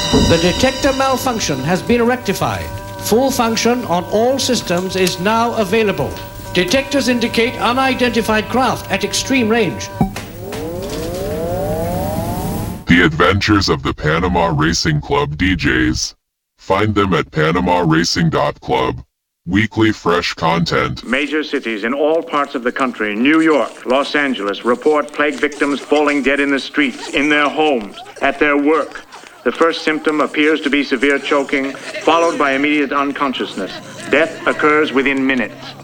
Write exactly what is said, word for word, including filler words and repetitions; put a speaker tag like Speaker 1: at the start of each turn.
Speaker 1: The detector malfunction has been rectified. Full function on all systems is now available. Detectors indicate unidentified craft at extreme range.
Speaker 2: The Adventures of the Panama Racing Club D Js. Find them at panama racing dot club. Weekly fresh content.
Speaker 3: Major cities in all parts of the country, New York, Los Angeles, report plague victims falling dead in the streets, in their homes, at their work. The first symptom appears to be severe choking, followed by immediate unconsciousness. Death occurs within minutes.